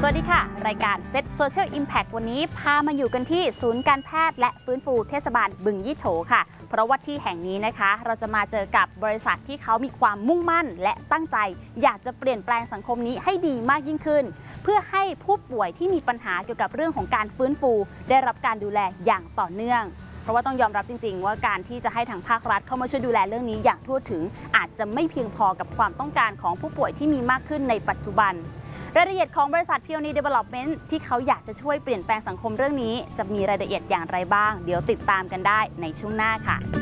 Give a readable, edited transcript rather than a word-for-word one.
สวัสดีค่ะรายการ Set Social Impact วันนี้พามาอยู่กันที่ศูนย์การแพทย์และฟื้นฟูเทศบาลบึงยี่โถค่ะเพราะว่าที่แห่งนี้นะคะเราจะมาเจอกับบริษัทที่เขามีความมุ่งมั่นและตั้งใจอยากจะเปลี่ยนแปลงสังคมนี้ให้ดีมากยิ่งขึ้นเพื่อให้ผู้ป่วยที่มีปัญหาเกี่ยวกับเรื่องของการฟื้นฟูได้รับการดูแลอย่างต่อเนื่องเพราะว่าต้องยอมรับจริงๆว่าการที่จะให้ทางภาครัฐเข้ามาช่วยดูแลเรื่องนี้อย่างทั่วถึงอาจจะไม่เพียงพอกับความต้องการของผู้ป่วยที่มีมากขึ้นในปัจจุบันรายละเอียดของบริษัท Pioneer Development ที่เขาอยากจะช่วยเปลี่ยนแปลงสังคมเรื่องนี้จะมีรายละเอียดอย่างไรบ้างเดี๋ยวติดตามกันได้ในช่วงหน้าค่ะ